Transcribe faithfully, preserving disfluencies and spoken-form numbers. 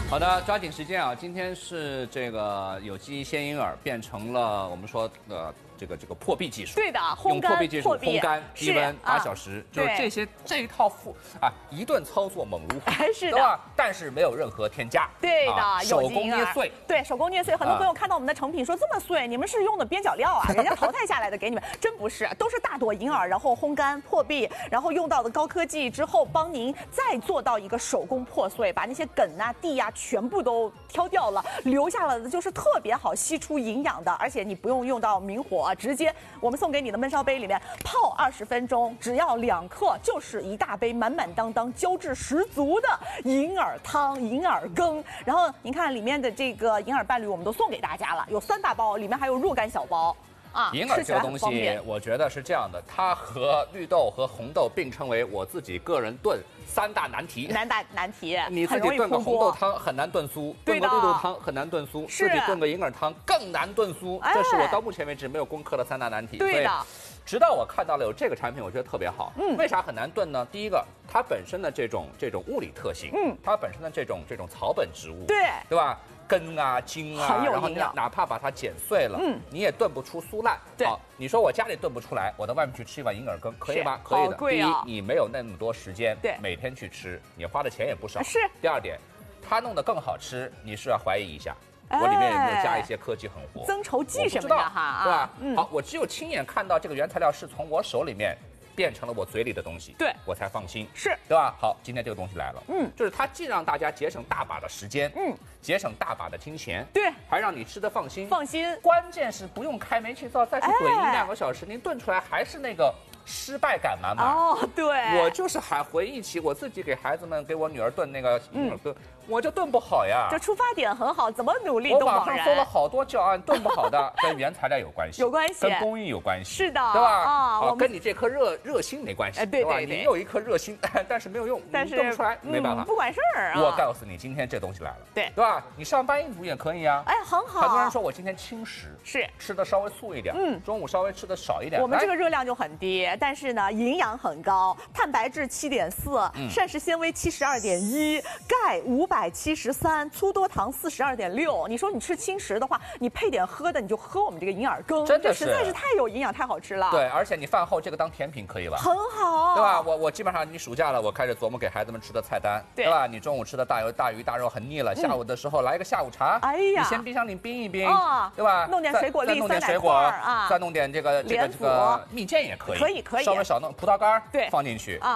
好的，抓紧时间啊！今天是这个有机鲜银耳变成了我们说的这个这个破壁技术。 对的， 用烘干破壁技术烘干低温八小时，就是这些这一套复啊一顿操作猛如虎， 是的， 对吧？但是没有任何添加。 对的， 手工捏碎。 对，手工捏碎。很多朋友看到我们的成品说这么碎，你们是用的边角料啊？人家淘汰下来的给你们，真不是，都是大朵银耳，然后烘干破壁，然后用到的高科技之后，帮您再做到一个手工破碎，把那些梗啊、蒂啊全部都挑掉了，留下了的就是特别好吸出营养的，而且你不用用到明火啊，直接我们送给你的焖烧杯里面泡二十分钟，只要两克就是一大杯满满当当、胶质十足的银耳汤、银耳羹。然后您看里面的这个银耳伴侣，我们都送给大家了，有三大包，里面还有若干小包。啊， 银耳这个东西，我觉得是这样的，它和绿豆和红豆并称为我自己个人炖三大难题。 难大难题， 你自己炖个红豆汤很难炖酥，炖个绿豆汤很难炖酥，自己炖个银耳汤更难炖酥。这是我到目前为止没有攻克的三大难题。 对的。 直到我看到了有这个产品，我觉得特别好。嗯，为啥很难炖呢？第一个，它本身的这种这种物理特性，嗯，它本身的这种这种草本植物， 对， 对吧？根啊、茎啊，然后你哪怕把它剪碎了，嗯，你也炖不出酥烂。 对， 好，你说我家里炖不出来，我到外面去吃一碗银耳羹，可以吗？可以的。第一，你没有那么多时间， 对， 每天去吃，你花的钱也不少。 是。 第二点，它弄得更好吃，你是要怀疑一下。我里面有没有加一些科技狠活、 增稠剂什么的哈？ 对吧？嗯，好，我只有亲眼看到这个原材料是从我手里面变成了我嘴里的东西， 对我才放心， 是对吧？好，今天这个东西来了， 嗯， 就是它既让大家节省大把的时间， 嗯， 节省大把的金钱， 对， 还让你吃得放心， 放心。 关键是不用开煤气灶再去炖一两个小时，您炖出来还是那个。失败感满满哦，对， 我就是还回忆起我自己给孩子们给我女儿炖那个银耳羹，我就炖不好呀。 这出发点很好，怎么努力都枉然。 我网上搜了好多教案，炖不好的跟原材料有关系， 有关系， 跟工艺有关系， 是的， 对吧？ 啊， 我跟你这颗热热心没关系， 对吧？ 你有一颗热心，但是没有用， 但是炖不出来，没办法， 不管事儿啊。 我告诉你，今天这东西来了， 对， 对吧？你上班一族也可以啊， 哎，很好。 很多人说我今天轻食， 是吃的稍微素一点，嗯，中午稍微吃的少一点。 我们这个热量就很低，但是呢，营养很高，蛋白质七点四，膳食纤维七十二点一，钙五百七十三，粗多糖四十二点六。你说你吃轻食的话，你配点喝的，你就喝我们这个银耳羹， 真的是实在是太有营养，太好吃了。 对，而且你饭后这个当甜品可以吧？ 很好， 对吧？我我基本上你暑假了，我开始琢磨给孩子们吃的菜单，对吧？你中午吃的大油大鱼大肉很腻了，下午的时候来一个下午茶，哎呀，你先冰箱里冰一冰，对吧？ 弄点水果粒， 再弄点水果啊，再弄点这个这个这个蜜饯也可以， 可以可以， 稍微少弄葡萄干， 对， 放进去啊。